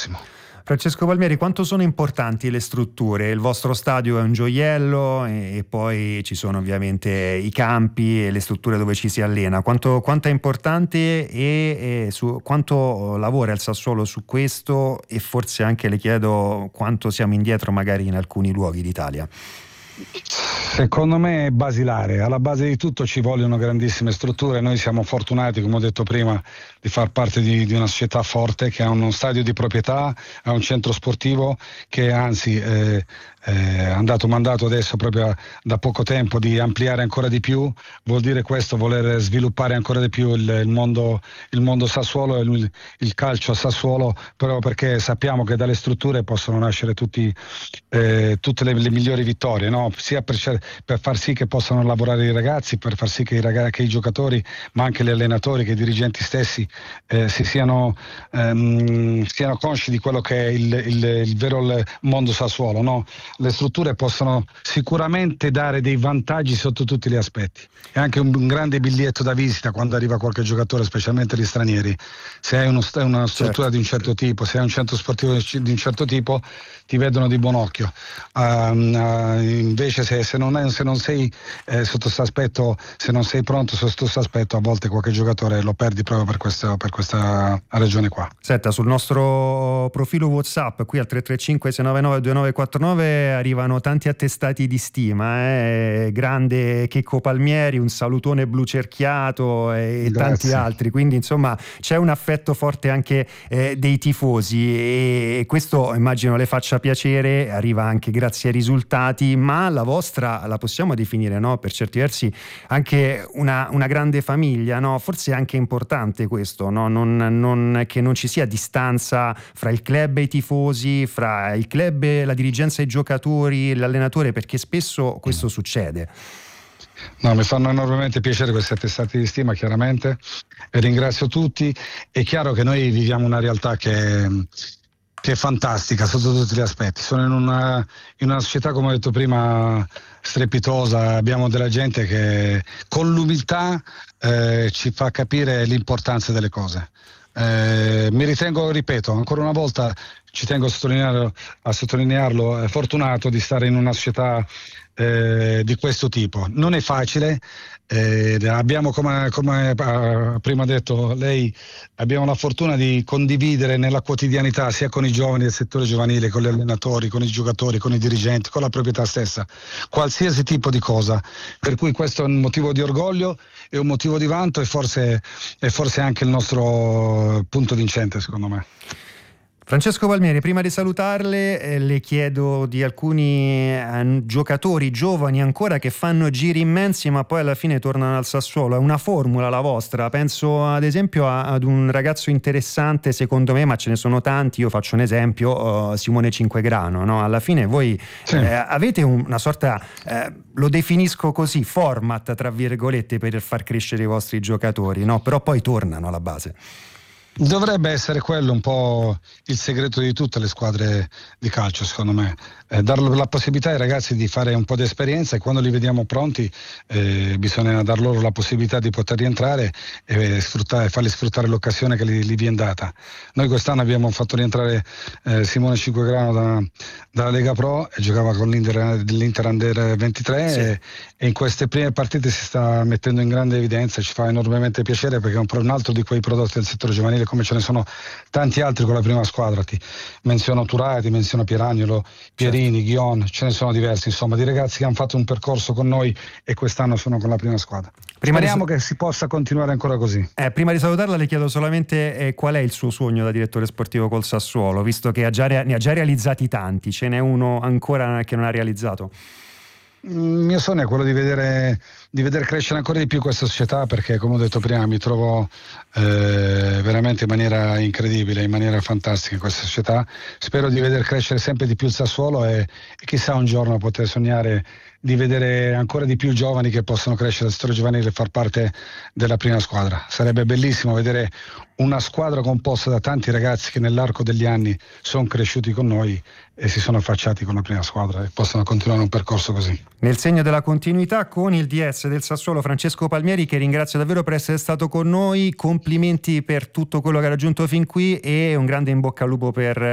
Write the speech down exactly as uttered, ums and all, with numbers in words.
massimo. Francesco Palmieri, quanto sono importanti le strutture? Il vostro stadio è un gioiello e poi ci sono ovviamente i campi e le strutture dove ci si allena. Quanto, quanto è importante e, e su, quanto lavora il Sassuolo su questo, e forse anche le chiedo quanto siamo indietro magari in alcuni luoghi d'Italia. Secondo me è basilare, alla base di tutto ci vogliono grandissime strutture. Noi siamo fortunati, come ho detto prima, di far parte di, di una società forte che ha uno stadio di proprietà, ha un centro sportivo che anzi eh, è andato mandato adesso proprio da poco tempo di ampliare ancora di più. Vuol dire questo voler sviluppare ancora di più il, il mondo il mondo Sassuolo e il, il calcio a Sassuolo, proprio perché sappiamo che dalle strutture possono nascere tutti, eh, tutte le, le migliori vittorie, no? Sia per, per far sì che possano lavorare i ragazzi, per far sì che i, ragazzi, che i giocatori, ma anche gli allenatori, che i dirigenti stessi eh, si siano, ehm, siano consci di quello che è il, il, il vero il mondo Sassuolo, no? Le strutture possono sicuramente dare dei vantaggi sotto tutti gli aspetti. È anche un, un grande biglietto da visita quando arriva qualche giocatore, specialmente gli stranieri. Se hai uno, una struttura certo. di un certo tipo, se hai un centro sportivo di un certo tipo, ti vedono di buon occhio. Uh, uh, invece se, se, non è, se non sei eh, sotto questo aspetto, se non sei pronto sotto questo aspetto, a volte qualche giocatore lo perdi proprio per questa, per questa ragione qua. Senta, sul nostro profilo WhatsApp qui al tre tre cinque sei nove nove due nove quattro nove arrivano tanti attestati di stima, eh? Grande Checco Palmieri, un salutone blu cerchiato e Grazie. Tanti altri, quindi insomma c'è un affetto forte anche eh, dei tifosi, e questo immagino le faccia piacere, arriva anche grazie ai risultati, ma la vostra la possiamo definire, no? Per certi versi anche una, una grande famiglia, no? Forse è anche importante questo, no? non, non, che non ci sia distanza fra il club e i tifosi, fra il club e la dirigenza e i giocatori, l'allenatore, perché spesso questo succede. No, mi fanno enormemente piacere questi attestati di stima, chiaramente, e ringrazio tutti. È chiaro che noi viviamo una realtà che che è fantastica sotto tutti gli aspetti. Sono in una, in una società, come ho detto prima, strepitosa. Abbiamo della gente che con l'umiltà eh, ci fa capire l'importanza delle cose. Eh, mi ritengo, ripeto, ancora una volta ci tengo a sottolinearlo, a sottolinearlo eh, fortunato di stare in una società eh, di questo tipo. Non è facile. Eh, abbiamo, come, come ha prima detto lei, abbiamo la fortuna di condividere nella quotidianità, sia con i giovani del settore giovanile, con gli allenatori, con i giocatori, con i dirigenti, con la proprietà stessa, qualsiasi tipo di cosa, per cui questo è un motivo di orgoglio, è un motivo di vanto, e forse è forse anche il nostro punto vincente, secondo me. Francesco Palmieri, prima di salutarle eh, le chiedo di alcuni eh, giocatori giovani ancora che fanno giri immensi ma poi alla fine tornano al Sassuolo. È una formula la vostra? Penso ad esempio a, ad un ragazzo interessante secondo me, ma ce ne sono tanti. Io faccio un esempio, uh, Simone Cinquegrano, no? Alla fine voi sì. eh, avete un, una sorta, eh, lo definisco così, format tra virgolette per far crescere i vostri giocatori, no? Però poi tornano alla base. Dovrebbe essere quello un po' il segreto di tutte le squadre di calcio, secondo me, eh, dar la possibilità ai ragazzi di fare un po' di esperienza, e quando li vediamo pronti eh, bisogna dar loro la possibilità di poter rientrare e sfruttare, farli sfruttare l'occasione che gli, gli viene data. Noi quest'anno abbiamo fatto rientrare eh, Simone Cinquegrano da, dalla Lega Pro, e giocava con l'Inter, l'Inter Under ventitré, sì. e, e in queste prime partite si sta mettendo in grande evidenza. Ci fa enormemente piacere, perché è un, un altro di quei prodotti del settore giovanile, come ce ne sono tanti altri con la prima squadra. Ti menziono Turati, menziono Pieragnolo, Pierini, certo. Ghion, ce ne sono diversi, insomma, di ragazzi che hanno fatto un percorso con noi e quest'anno sono con la prima squadra. Prima Speriamo di... che si possa continuare ancora così. Eh, prima di salutarla le chiedo solamente eh, qual è il suo sogno da direttore sportivo col Sassuolo, visto che ha già re... ne ha già realizzati tanti, ce n'è uno ancora che non ha realizzato? Il mio sogno è quello di vedere, di vedere crescere ancora di più questa società, perché come ho detto prima mi trovo eh, veramente in maniera incredibile, in maniera fantastica in questa società. Spero di vedere crescere sempre di più il Sassuolo, e, e chissà un giorno poter sognare di vedere ancora di più giovani che possono crescere nel settore giovanile e far parte della prima squadra. Sarebbe bellissimo vedere una squadra composta da tanti ragazzi che nell'arco degli anni sono cresciuti con noi e si sono affacciati con la prima squadra e possono continuare un percorso così. Nel segno della continuità, con il D S del Sassuolo Francesco Palmieri, che ringrazio davvero per essere stato con noi, complimenti per tutto quello che ha raggiunto fin qui e un grande in bocca al lupo per